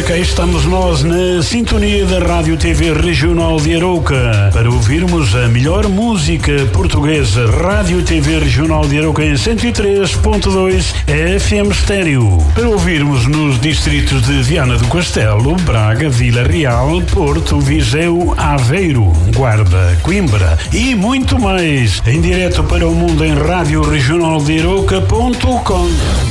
cá estamos nós na sintonia da Rádio TV Regional de Arouca para ouvirmos a melhor música portuguesa. Rádio TV Regional de Arouca em 103.2 FM Estéreo. Para ouvirmos nos distritos de Viana do Castelo, Braga, Vila Real, Porto, Viseu, Aveiro, Guarda, Coimbra e muito mais. Em direto para o mundo em radioregionaldearouca.com.